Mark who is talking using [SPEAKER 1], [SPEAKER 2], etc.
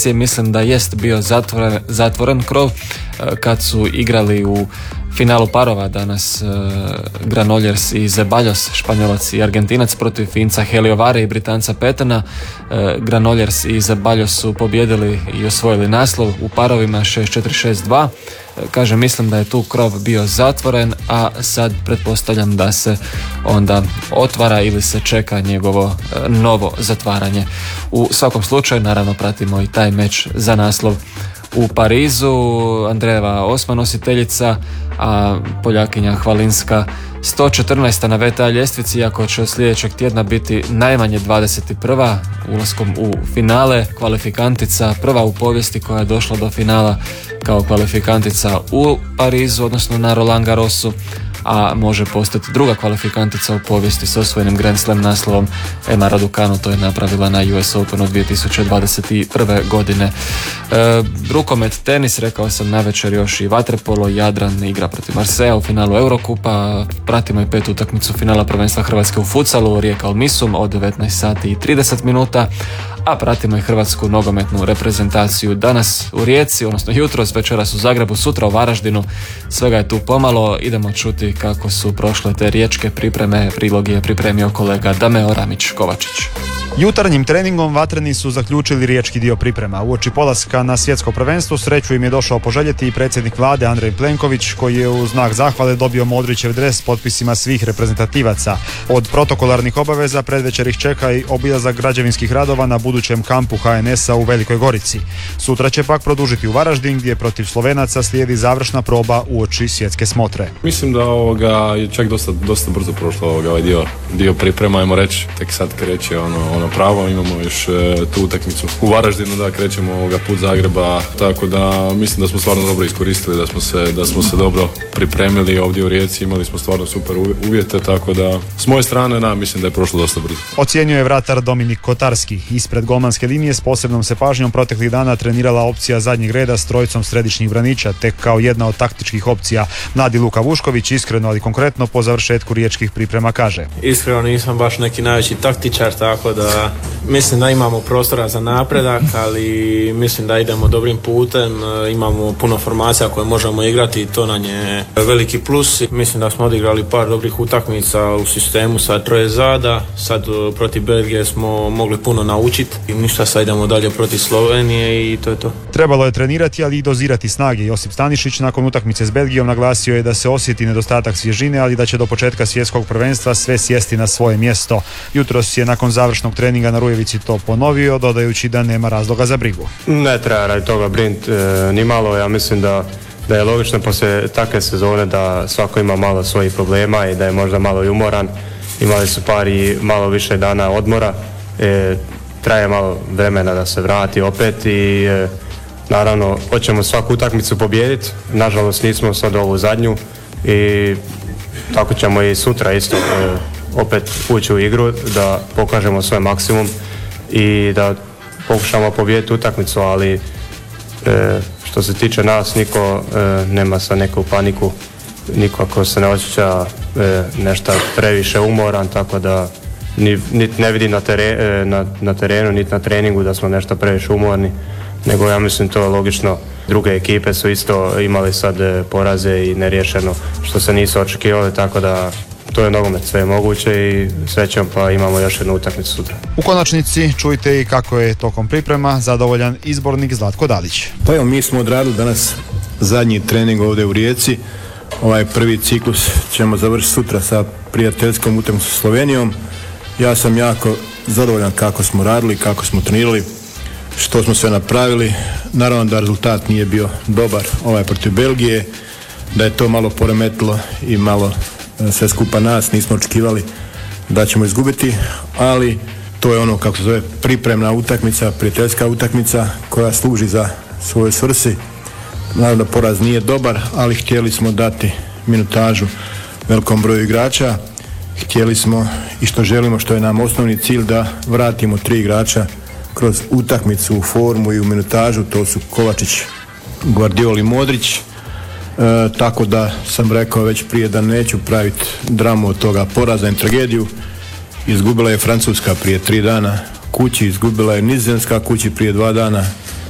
[SPEAKER 1] kvalifikacije. Mislim da jest bio zatvoren krov kad su igrali u finalu parova danas Granollers i Zeballos, Španjolac i Argentinac protiv Finca Heliovare i Britanca Petana. Granollers i Zeballos su pobjedili i osvojili naslov u parovima 6-4-6-2. Kažem, mislim da je tu krov bio zatvoren, a sad pretpostavljam da se onda otvara ili se čeka njegovo novo zatvaranje. U svakom slučaju, naravno, pratimo i taj meč za naslov u Parizu. Andrejeva 8. nositeljica, a Poljakinja Hvalinska 114. na VTA ljestvici, iako će od sljedećeg tjedna biti najmanje 21. ulaskom u finale. Kvalifikantica, prva u povijesti koja je došla do finala kao kvalifikantica u Parizu, odnosno na Roland Garrosu, a može postati druga kvalifikantica u povijesti s osvojenim Grand Slam naslovom. Emma Raducanu to je napravila na US Openu 2021. godine. Rukomet, tenis, rekao sam navečer još i vaterpolo. Jadran igra protiv Marseja u finalu Eurokupa. Pratimo i 5. utakmicu finala prvenstva Hrvatske u futsalu, Rijeka Almisum od 19 sati i 30 minuta. A pratimo i hrvatsku nogometnu reprezentaciju danas u Rijeci, odnosno jutros, večeras u Zagrebu, sutra u Varaždinu. Svega je tu pomalo. Idemo čuti kako su prošle te riječke pripreme. Prilog je pripremio kolega Dameo Ramić-Kovačić.
[SPEAKER 2] Jutarnjim treningom vatreni su zaključili riječki dio priprema. Uoči polaska na svjetsko prvenstvo sreću im je došao poželjeti i predsjednik vlade Andrej Plenković, koji je u znak zahvale dobio Modrićev dres s potpisima svih reprezentativaca. Od protokolarnih obaveza predvečer ih čeka i obilazak građevinskih radova na budućem kampu HNS-a u Velikoj Gorici. Sutra će pak produžiti u Varaždin, gdje protiv Slovenaca slijedi završna proba uoči svjetske smotre.
[SPEAKER 3] Mislim da je čak dosta brzo prošlo ovaj dio priprema, ajmo reći, tek sad kreće ono pravo, imamo još tu utakmicu u Varaždinu, da krećemo put Zagreba, tako da mislim da smo stvarno dobro iskoristili, da smo se dobro pripremili ovdje u Rijeci, imali smo stvarno super uvjete, tako da s moje strane mislim da je prošlo dosta brzo.
[SPEAKER 2] Ocjenjuje vratar Dominik Kotarski. Ispred golmanske linije s posebnom se pažnjom proteklih dana trenirala opcija zadnjeg reda s trojicom središnjih braniča, tek kao jedna od taktičkih opcija mladi Luka Vušković iskreno, ali konkretno po završetku riječkih priprema kaže:
[SPEAKER 4] Iskreno nisam baš neki najveći taktičar, tako da mislim da imamo prostora za napredak, ali mislim da idemo dobrim putem, imamo puno formacija koje možemo igrati i to nam je veliki plus. Mislim da smo odigrali par dobrih utakmica u sistemu sa troje zada, sad protiv Belgije smo mogli puno naučiti i ništa, sad idemo dalje protiv Slovenije i to je to.
[SPEAKER 2] Trebalo je trenirati, ali i dozirati snage. Josip Stanišić nakon utakmice s Belgijom naglasio je da se osjeti nedostatak svježine, ali da će do početka svjetskog prvenstva sve sjesti na svoje mjesto. Jutros je nakon završnog treninga na Rujevici to ponovio, dodajući da nema razloga za brigu.
[SPEAKER 5] Ne treba radi toga brinuti ni malo. Ja mislim da je logično poslije takve sezone da svako ima malo svojih problema i da je možda malo i umoran. Imali su par i malo više dana odmora. Traje malo vremena da se vrati opet i naravno hoćemo svaku utakmicu pobijediti. Nažalost nismo sad ovu zadnju i tako ćemo i sutra isto opet ući u igru, da pokažemo svoj maksimum i da pokušamo pobijediti utakmicu, ali što se tiče nas niko nema sa neku paniku, niko ko se ne osjeća nešto previše umoran, tako da niti ne vidim na terenu, niti na treningu da smo nešto previše umorni, nego ja mislim to je logično. Druge ekipe su isto imali sad poraze i neriješeno što se nisu očekivali, tako da to je nogomet, sve je moguće i srećom pa imamo još jednu utakmicu sutra.
[SPEAKER 2] U konačnici čujte i kako je tokom priprema zadovoljan izbornik Zlatko Dalić.
[SPEAKER 6] Pa evo, mi smo odradili danas zadnji trening ovdje u Rijeci. Ovaj prvi ciklus ćemo završiti sutra sa prijateljskom utakmicom sa Slovenijom. Ja sam jako zadovoljan kako smo radili, kako smo trenirali, što smo sve napravili. Naravno da rezultat nije bio dobar protiv Belgije, da je to malo poremetilo i malo sve skupa nas, nismo očekivali da ćemo izgubiti, ali to je ono kako se zove pripremna utakmica, prijateljska utakmica koja služi za svoje svrsi. Naravno da poraz nije dobar, ali htjeli smo dati minutažu velikom broju igrača, htjeli smo i što želimo, što je nam osnovni cilj, da vratimo 3 igrača kroz utakmicu u formu i u minutažu, to su Kovačić, Gvardiol i Modrić. Tako da sam rekao već prije da neću praviti dramu od toga poraza i tragediju. Izgubila je Francuska prije 3 dana kući, izgubila je Nizozemska kući prije 2 dana,